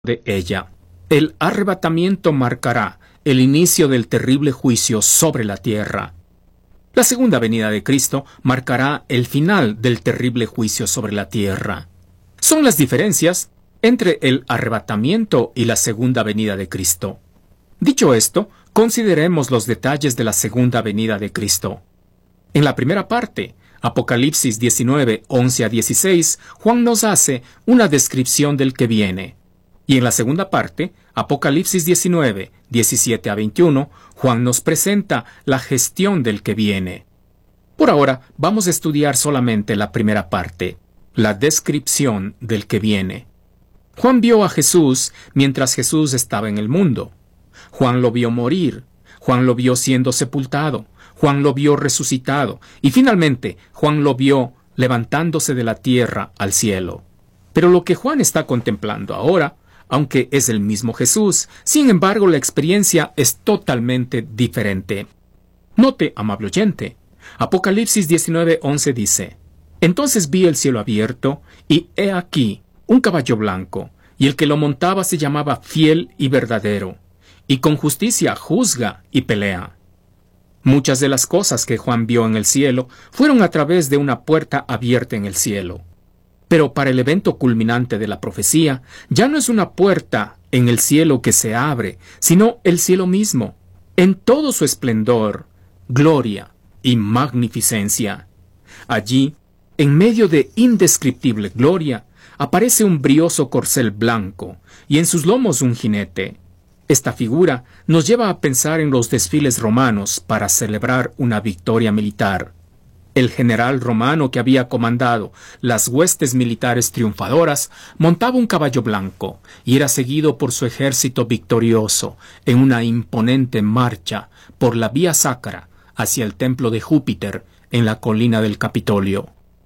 de ella. El arrebatamiento marcará el inicio del terrible juicio sobre la tierra. La segunda venida de Cristo marcará el final del terrible juicio sobre la tierra. Son las diferencias entre el arrebatamiento y la segunda venida de Cristo. Dicho esto, consideremos los detalles de la segunda venida de Cristo. En la primera parte, Apocalipsis 19, 11 a 16, Juan nos hace una descripción del que viene. Y en la segunda parte, Apocalipsis 19, 17 a 21, Juan nos presenta la gestión del que viene. Por ahora, vamos a estudiar solamente la primera parte, la descripción del que viene. Juan vio a Jesús mientras Jesús estaba en el mundo. Juan lo vio morir. Juan lo vio siendo sepultado. Juan lo vio resucitado. Y finalmente, Juan lo vio levantándose de la tierra al cielo. Pero lo que Juan está contemplando ahora, aunque es el mismo Jesús, sin embargo la experiencia es totalmente diferente. Note, amable oyente, Apocalipsis 19:11 dice: Entonces vi el cielo abierto, y he aquí un caballo blanco, y el que lo montaba se llamaba Fiel y Verdadero, y con justicia juzga y pelea. Muchas de las cosas que Juan vio en el cielo fueron a través de una puerta abierta en el cielo. Pero para el evento culminante de la profecía, ya no es una puerta en el cielo que se abre, sino el cielo mismo, en todo su esplendor, gloria y magnificencia. Allí, en medio de indescriptible gloria, aparece un brioso corcel blanco, y en sus lomos un jinete. Esta figura nos lleva a pensar en los desfiles romanos para celebrar una victoria militar. El general romano que había comandado las huestes militares triunfadoras montaba un caballo blanco y era seguido por su ejército victorioso en una imponente marcha por la Vía Sacra hacia el templo de Júpiter en la colina del Capitolio.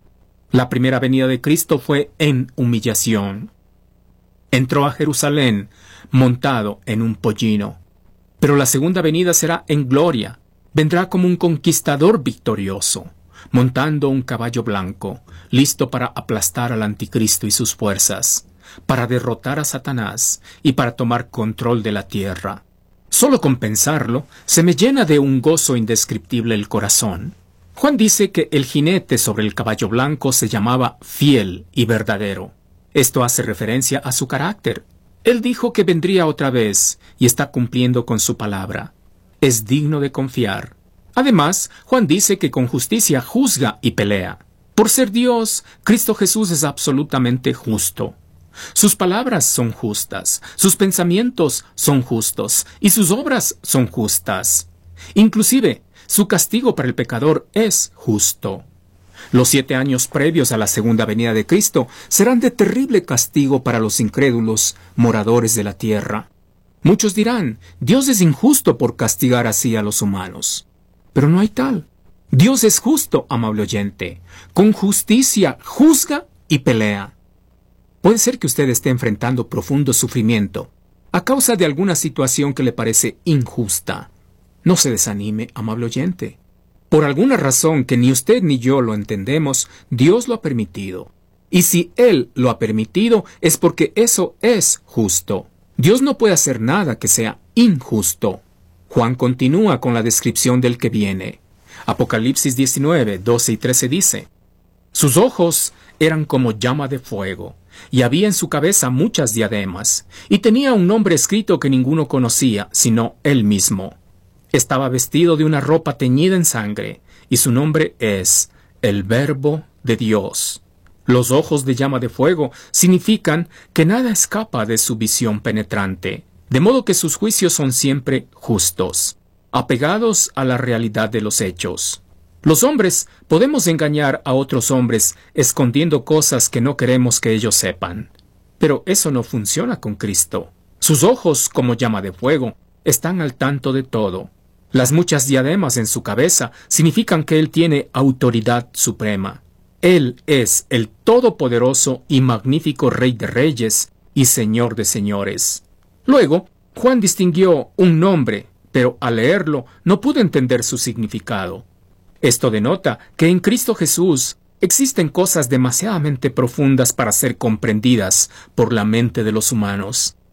La primera venida de Cristo fue en humillación. Entró a Jerusalén montado en un pollino. Pero la segunda venida será en gloria. Vendrá como un conquistador victorioso, montando un caballo blanco, listo para aplastar al anticristo y sus fuerzas, para derrotar a Satanás y para tomar control de la tierra. Solo con pensarlo, se me llena de un gozo indescriptible el corazón. Juan dice que el jinete sobre el caballo blanco se llamaba Fiel y Verdadero. Esto hace referencia a su carácter. Él dijo que vendría otra vez y está cumpliendo con su palabra. Es digno de confiar. Además, Juan dice que con justicia juzga y pelea. Por ser Dios, Cristo Jesús es absolutamente justo. Sus palabras son justas, sus pensamientos son justos y sus obras son justas. Inclusive, su castigo para el pecador es justo. Los 7 años previos a la segunda venida de Cristo serán de terrible castigo para los incrédulos moradores de la tierra. Muchos dirán, Dios es injusto por castigar así a los humanos. Pero no hay tal. Dios es justo, amable oyente. Con justicia juzga y pelea. Puede ser que usted esté enfrentando profundo sufrimiento a causa de alguna situación que le parece injusta. No se desanime, amable oyente. Por alguna razón que ni usted ni yo lo entendemos, Dios lo ha permitido. Y si Él lo ha permitido, es porque eso es justo. Dios no puede hacer nada que sea injusto. Juan continúa con la descripción del que viene. Apocalipsis 19, 12 y 13 dice: Sus ojos eran como llama de fuego, y había en su cabeza muchas diademas, y tenía un nombre escrito que ninguno conocía, sino él mismo. Estaba vestido de una ropa teñida en sangre, y su nombre es el Verbo de Dios. Los ojos de llama de fuego significan que nada escapa de su visión penetrante, de modo que sus juicios son siempre justos, apegados a la realidad de los hechos. Los hombres podemos engañar a otros hombres escondiendo cosas que no queremos que ellos sepan. Pero eso no funciona con Cristo. Sus ojos, como llama de fuego, están al tanto de todo. Las muchas diademas en su cabeza significan que Él tiene autoridad suprema. Él es el todopoderoso y magnífico Rey de Reyes y Señor de Señores. Luego, Juan distinguió un nombre, pero al leerlo no pudo entender su significado. Esto denota que en Cristo Jesús existen cosas demasiadamente profundas para ser comprendidas por la mente de los humanos.